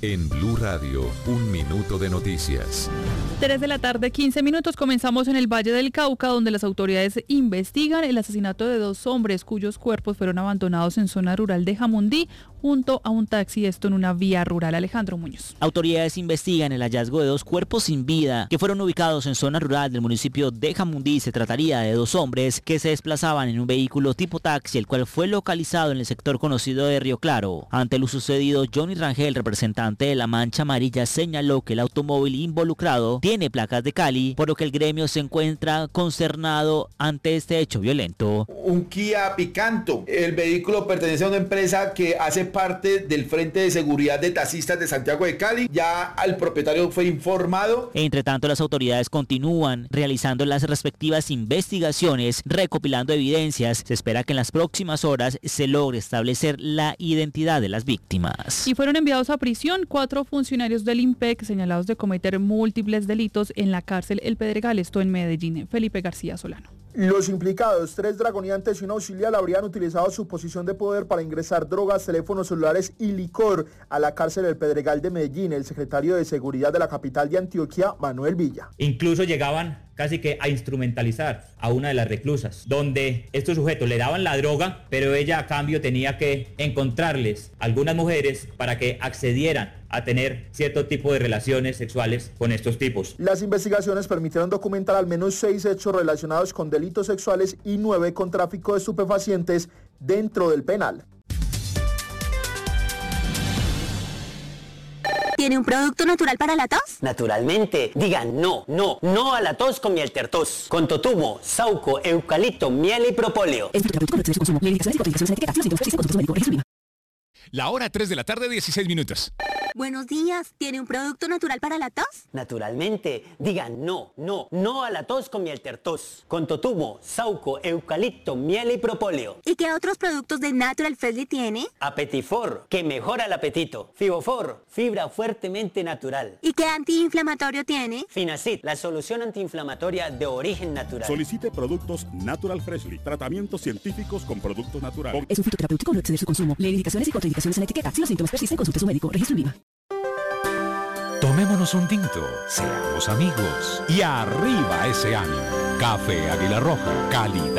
En Blue Radio, un minuto de noticias. 3:15 comenzamos en el Valle del Cauca, donde las autoridades investigan el asesinato de 2 hombres cuyos cuerpos fueron abandonados en zona rural de Jamundí junto a un taxi, esto en una vía rural. Alejandro Muñoz. Autoridades investigan el hallazgo de 2 cuerpos sin vida que fueron ubicados en zona rural del municipio de Jamundí. Se trataría de 2 hombres que se desplazaban en un vehículo tipo taxi, el cual fue localizado en el sector conocido de Río Claro. Ante lo sucedido, Johnny Rangel, representante de la Mancha Amarilla, señaló que el automóvil involucrado tiene placas de Cali, por lo que el gremio se encuentra consternado ante este hecho violento. Un Kia Picanto. El vehículo pertenece a una empresa que hace parte del Frente de Seguridad de Taxistas de Santiago de Cali. Ya el propietario fue informado. Entre tanto, las autoridades continúan realizando las respectivas investigaciones, recopilando evidencias. Se espera que en las próximas horas se logre establecer la identidad de las víctimas. Y fueron enviados a prisión 4 funcionarios del IMPEC señalados de cometer múltiples delitos en la cárcel El Pedregal, esto en Medellín. Felipe García Solano. Los implicados, 3 dragoniantes y un auxiliar, habrían utilizado su posición de poder para ingresar drogas, teléfonos celulares y licor a la cárcel del Pedregal de Medellín. El secretario de Seguridad de la capital de Antioquia, Manuel Villa. Incluso llegaban casi que a instrumentalizar a una de las reclusas, donde estos sujetos le daban la droga, pero ella a cambio tenía que encontrarles algunas mujeres para que accedieran a tener cierto tipo de relaciones sexuales con estos tipos. Las investigaciones permitieron documentar al menos 6 hechos relacionados con delitos sexuales y 9 con tráfico de estupefacientes dentro del penal. ¿Tiene un producto natural para la tos? Naturalmente. Digan no a la tos con Mieltertos. Con totumo, sauco, eucalipto, miel y propóleo. La hora 3:16 p.m. Buenos días. ¿Tiene un producto natural para la tos? Naturalmente. Digan no a la tos con Mieltertos. Con totumo, sauco, eucalipto, miel y propóleo. ¿Y qué otros productos de Natural Freshly tiene? Apetifor, que mejora el apetito. Fibofor, fibra fuertemente natural. ¿Y qué antiinflamatorio tiene? Finacid, la solución antiinflamatoria de origen natural. Solicite productos Natural Freshly. Tratamientos científicos con productos naturales. Es un fitoterapéutico, no exceder su consumo. Lee indicaciones y contraindicaciones en la etiqueta. Si los síntomas persisten, consulte a su médico. Registro INVIMA. Tomémonos un tinto, seamos amigos y arriba ese ánimo. Café Águila Roja, calidad.